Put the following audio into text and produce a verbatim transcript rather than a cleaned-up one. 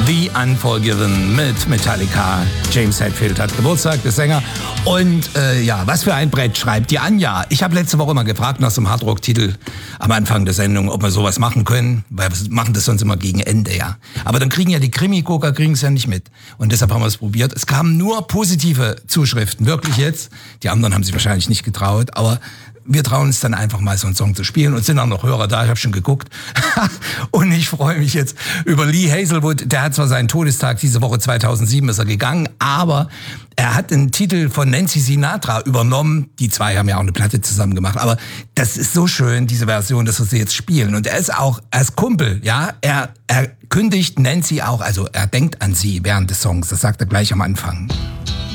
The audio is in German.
The Unforgiven mit Metallica. James Hetfield hat Geburtstag, der Sänger. Und äh, ja, was für ein Brett schreibt die Anja. Ich habe letzte Woche mal gefragt nach so einem Hardrock-Titel am Anfang der Sendung, ob wir sowas machen können, weil wir machen das sonst immer gegen Ende, ja. Aber dann kriegen ja die Krimi-Gucker kriegen es ja nicht mit. Und deshalb haben wir es probiert. Es kamen nur positive Zuschriften, wirklich jetzt. Die anderen haben sich wahrscheinlich nicht getraut, aber wir trauen uns dann einfach mal so einen Song zu spielen und sind auch noch Hörer da, ich habe schon geguckt. Und ich freue mich jetzt über Lee Hazelwood, der hat zwar seinen Todestag, diese Woche zweitausendsieben ist er gegangen, aber er hat den Titel von Nancy Sinatra übernommen. Die zwei haben ja auch eine Platte zusammen gemacht, aber das ist so schön, diese Version, dass wir sie jetzt spielen. Und er ist auch als Kumpel, ja, er, er kündigt Nancy auch, also er denkt an sie während des Songs, das sagt er gleich am Anfang.